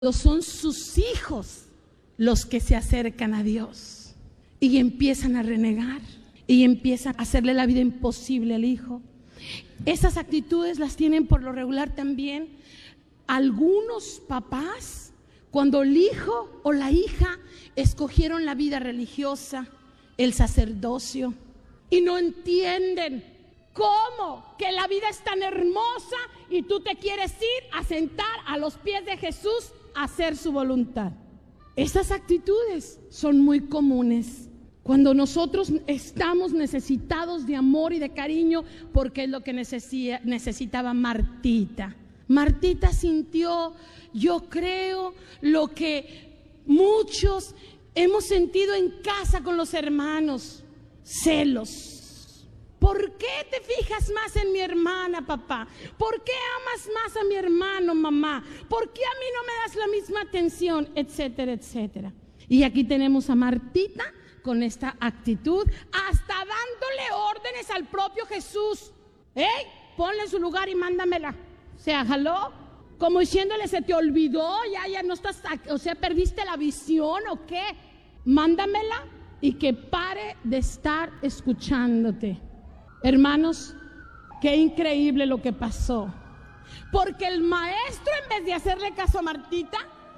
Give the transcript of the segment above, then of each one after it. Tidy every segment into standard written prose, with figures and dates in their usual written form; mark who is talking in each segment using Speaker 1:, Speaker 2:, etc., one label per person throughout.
Speaker 1: son sus hijos los que se acercan a Dios y empiezan a renegar y empiezan a hacerle la vida imposible al hijo. Esas actitudes las tienen por lo regular también algunos papás cuando el hijo o la hija escogieron la vida religiosa, el sacerdocio, y no entienden cómo que la vida es tan hermosa y tú te quieres ir a sentar a los pies de Jesús a hacer su voluntad. Esas actitudes son muy comunes cuando nosotros estamos necesitados de amor y de cariño, porque es lo que necesitaba Martita. Martita sintió, yo creo, lo que muchos hemos sentido en casa con los hermanos: celos. ¿Por qué te fijas más en mi hermana, papá? ¿Por qué amas más a mi hermano, mamá? ¿Por qué a mí no me das la misma atención? Etcétera, etcétera. Y aquí tenemos a Martita con esta actitud, hasta dándole órdenes al propio Jesús. Ponle en su lugar y mándamela. Se jaló, como diciéndole: se te olvidó, ya no estás, o sea, perdiste la visión o qué. Mándamela y que pare de estar escuchándote. Hermanos, qué increíble lo que pasó, porque el maestro, en vez de hacerle caso a Martita,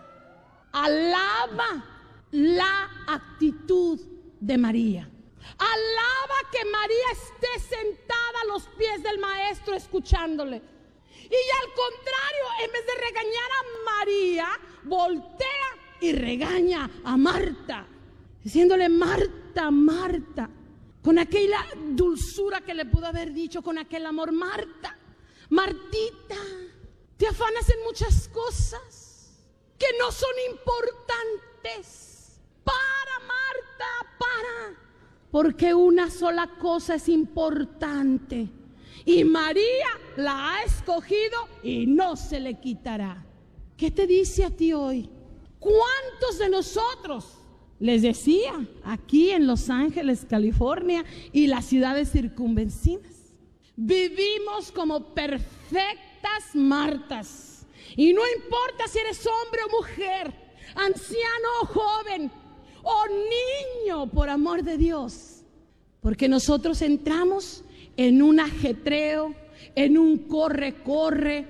Speaker 1: alaba la actitud de María. Alaba que María esté sentada a los pies del maestro escuchándole. Y al contrario, en vez de regañar a María, voltea y regaña a Marta, diciéndole: Marta, Marta, con aquella dulzura que le pudo haber dicho, con aquel amor: Marta, Martita, te afanas en muchas cosas que no son importantes. Para, Marta, para, porque una sola cosa es importante y María la ha escogido y no se le quitará. ¿Qué te dice a ti hoy? ¿Cuántos de nosotros, les decía, aquí en Los Ángeles, California y las ciudades circunvecinas, vivimos como perfectas Martas? Y no importa si eres hombre o mujer, anciano o joven o niño, por amor de Dios, porque nosotros entramos en un ajetreo, en un corre,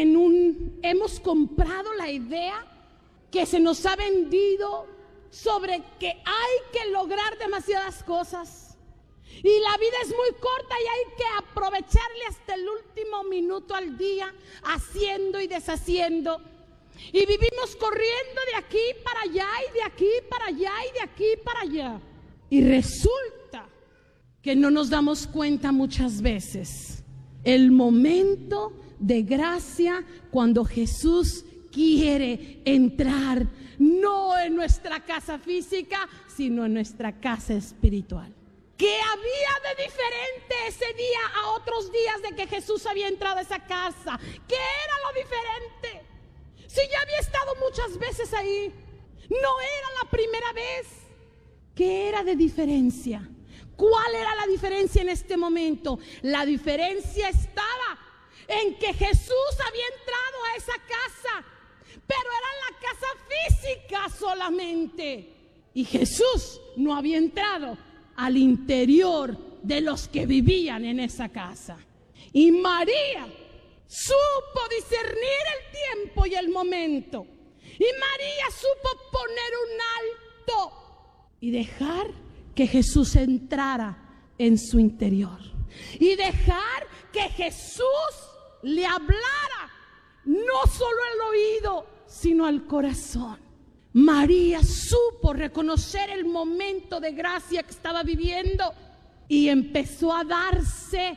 Speaker 1: hemos comprado la idea que se nos ha vendido sobre que hay que lograr demasiadas cosas y la vida es muy corta y hay que aprovecharle hasta el último minuto al día, haciendo y deshaciendo. Y vivimos corriendo de aquí para allá y de aquí para allá y de aquí para allá. Y resulta que no nos damos cuenta muchas veces el momento de gracia cuando Jesús quiere entrar, no en nuestra casa física, sino en nuestra casa espiritual. ¿Qué había de diferente ese día a otros días de que Jesús había entrado a esa casa? ¿Qué era lo diferente? Si ya había estado muchas veces ahí, no era la primera vez. ¿Qué era de diferencia? ¿Cuál era la diferencia en este momento? La diferencia estaba en que Jesús había entrado a esa casa, pero era la casa física solamente. Y Jesús no había entrado al interior de los que vivían en esa casa. Y María supo discernir el tiempo y el momento. Y María supo poner un alto y dejar que Jesús entrara en su interior. Y dejar que Jesús le hablara, no solo al oído, sino al corazón. María supo reconocer el momento de gracia que estaba viviendo y empezó a darse.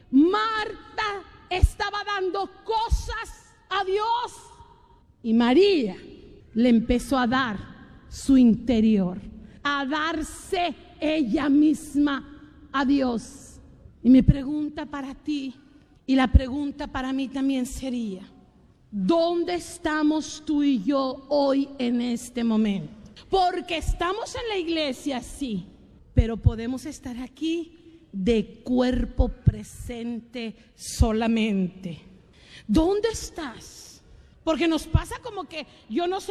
Speaker 1: Marta estaba dando cosas a Dios y María le empezó a dar su interior, a darse ella misma a Dios. Y mi pregunta para ti y la pregunta para mí también sería: ¿dónde estamos tú y yo hoy en este momento? Porque estamos en la iglesia, sí, pero podemos estar aquí de cuerpo presente solamente. ¿Dónde estás? Porque nos pasa como que yo no sé